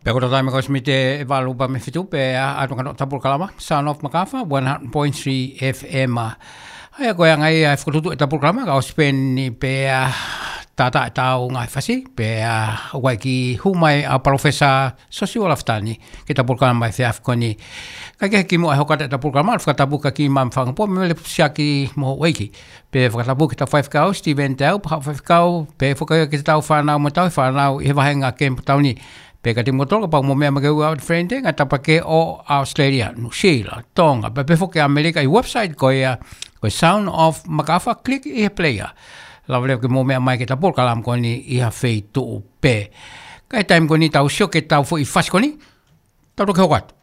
Pekota taime kos mite evalupa me fitu pe atunga tapul kalama Sound of Makafa 100.3 FM. Ai ko yang ai fututu tapul kalama ka ospen ni pe tata tau ngai fasi pe waiki humai a professor sosio laftani kita tapul kalama fe afkoni. Kake ki mo hoka tapul kalama fa tabu ka ki mam fang po me le siaki mo waiki. Pe fa tabu kita 5 ka Steven tau pa 5 ka pe foka kita tau fa na mo tau fa na e vahenga kem tau ni. Peka ti motor ka pa mo mea mageu out friend nga tapake o Australia, New Zealand, Tonga, pe foke Amerika i website ko ya ko Sound of Makafa click i player. La vole ke mo mea mai ke tapol kalam ko ni i ha fei tu pe. Kai time ko ni tau sio ke tau fo i fas ko ni. Tau ke hokat.